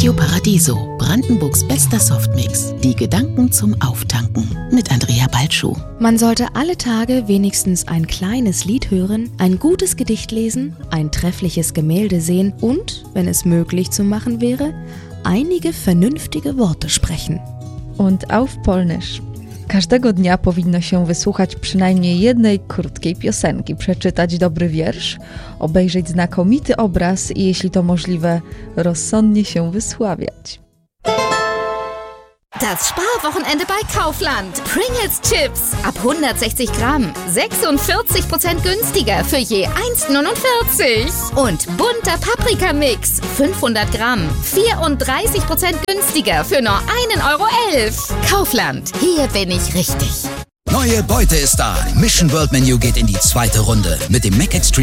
Radio Paradiso, Brandenburgs bester Softmix. Die Gedanken zum Auftanken mit Andrea Balschuh. Man sollte alle Tage wenigstens ein kleines Lied hören, ein gutes Gedicht lesen, ein treffliches Gemälde sehen und, wenn es möglich zu machen wäre, einige vernünftige Worte sprechen. Und auf Polnisch. Każdego dnia powinno się wysłuchać przynajmniej jednej krótkiej piosenki, przeczytać dobry wiersz, obejrzeć znakomity obraz i, jeśli to możliwe, rozsądnie się wysławiać. Das Sparwochenende bei Kaufland. Pringles Chips ab 160 Gramm. 46% günstiger für je 1,49. Und bunter Paprikamix. 500 Gramm. 34% günstiger für nur 1,11 Euro. Kaufland. Hier bin ich richtig. Neue Beute ist da. Mission World Menu geht in die zweite Runde. Mit dem Mac Extreme